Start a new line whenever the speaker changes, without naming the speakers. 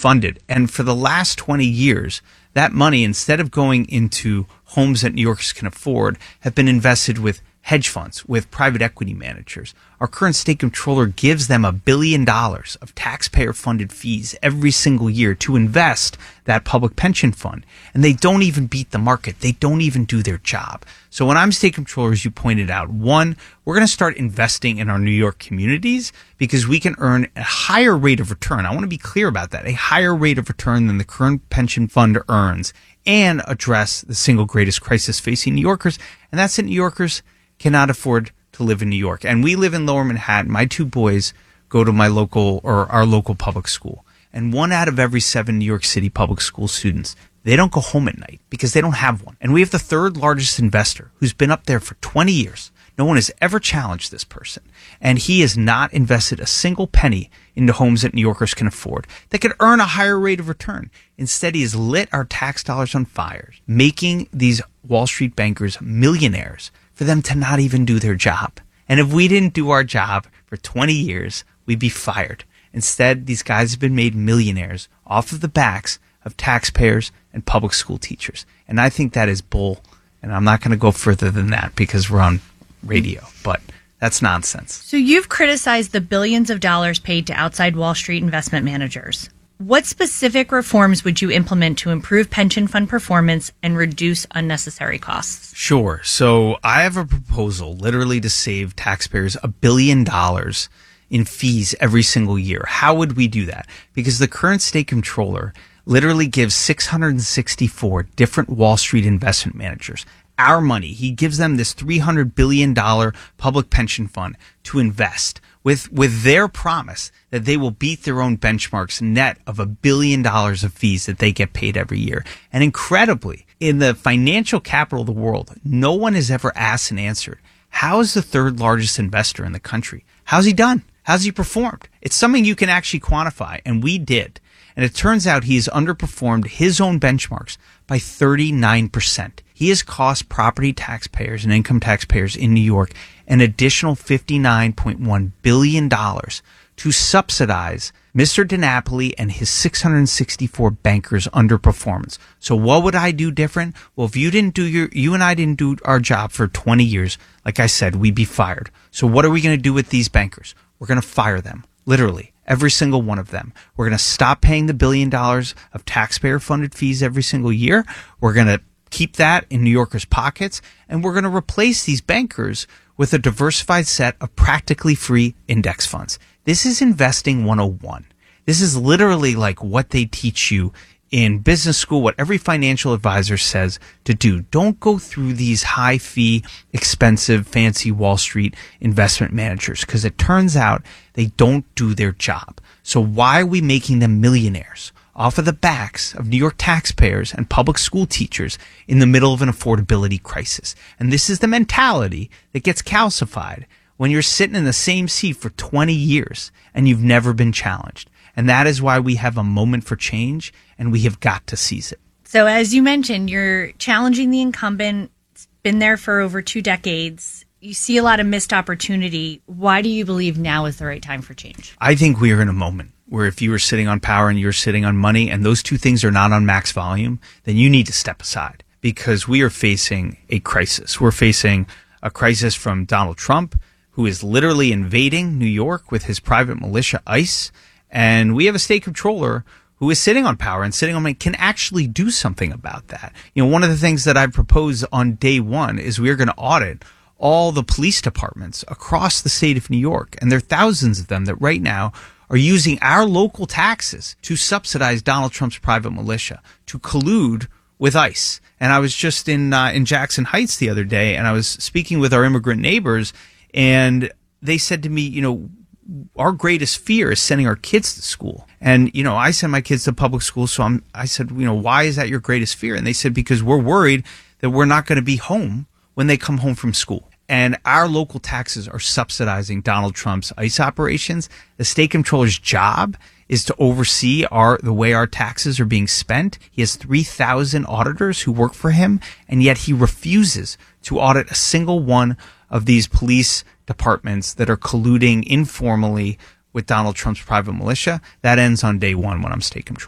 funded. And for the last 20 years, that money, instead of going into homes that New Yorkers can afford, have been invested with hedge funds, with private equity managers. Our current state comptroller gives them $1 billion of taxpayer-funded fees every single year to invest that public pension fund. And they don't even beat the market. They don't even do their job. So when I'm state comptroller, as you pointed out, one, we're going to start investing in our New York communities because we can earn a higher rate of return. I want to be clear about that, a higher rate of return than the current pension fund earns, and address the single greatest crisis facing New Yorkers, and that's that New Yorkers cannot afford to live in New York. And we live in Lower Manhattan. My two boys go to our local public school. And 1 out of every 7 New York City public school students, they don't go home at night because they don't have one. And we have the third largest investor who's been up there for 20 years. No one has ever challenged this person. And he has not invested a single penny into homes that New Yorkers can afford that could earn a higher rate of return. Instead, he has lit our tax dollars on fire, making these Wall Street bankers millionaires for them to not even do their job. And if we didn't do our job for 20 years, we'd be fired. Instead, these guys have been made millionaires off of the backs of taxpayers and public school teachers. And I think that is bull. And I'm not going to go further than that because we're on radio. But that's nonsense.
So you've criticized the billions of dollars paid to outside Wall Street investment managers. What specific reforms would you implement to improve pension fund performance and reduce unnecessary costs?
Sure. So I have a proposal literally to save taxpayers $1 billion in fees every single year. How would we do that? Because the current state comptroller literally gives 664 different Wall Street investment managers our money. He gives them this $300 billion public pension fund to invest with their promise that they will beat their own benchmarks net of $1 billion of fees that they get paid every year. And incredibly, in the financial capital of the world, no one has ever asked and answered, how is the third largest investor in the country? How's he done? How's he performed? It's something you can actually quantify, and we did. And it turns out he has underperformed his own benchmarks by 39%. He has cost property taxpayers and income taxpayers in New York an additional $59.1 billion to subsidize Mr. DiNapoli and his 664 bankers' underperformance. So what would I do different? Well, if you and I didn't do our job for 20 years, like I said, we'd be fired. So what are we going to do with these bankers? We're going to fire them, literally. Every single one of them. We're going to stop paying the $1 billion of taxpayer-funded fees every single year. We're going to keep that in New Yorkers' pockets, and we're going to replace these bankers with a diversified set of practically free index funds. This is investing 101. This is literally like what they teach you in business school, what every financial advisor says to do. Don't go through these high fee, expensive, fancy Wall Street investment managers because it turns out they don't do their job. So why are we making them millionaires off of the backs of New York taxpayers and public school teachers in the middle of an affordability crisis? And this is the mentality that gets calcified when you're sitting in the same seat for 20 years and you've never been challenged. And that is why we have a moment for change, and we have got to seize it.
So as you mentioned, you're challenging the incumbent. It's been there for over 2 decades. You see a lot of missed opportunity. Why do you believe now is the right time for change?
I think we are in a moment where if you are sitting on power and you're sitting on money and those two things are not on max volume, then you need to step aside because we are facing a crisis. We're facing a crisis from Donald Trump, who is literally invading New York with his private militia, ICE. And we have a state comptroller who is sitting on power and sitting on money, can actually do something about that. You know, one of the things that I proposed on day one is we are going to audit all the police departments across the state of New York. And there are thousands of them that right now are using our local taxes to subsidize Donald Trump's private militia, to collude with ICE. And I was just in Jackson Heights the other day, and I was speaking with our immigrant neighbors, and they said to me, you know, our greatest fear is sending our kids to school. And, you know, I send my kids to public school. So I said, you know, why is that your greatest fear? And they said, because we're worried that we're not going to be home when they come home from school. And our local taxes are subsidizing Donald Trump's ICE operations. The state comptroller's job is to oversee the way our taxes are being spent. He has 3,000 auditors who work for him, and yet he refuses to audit a single one of these police departments that are colluding informally with Donald Trump's private militia. That ends on day one when I'm state comptroller.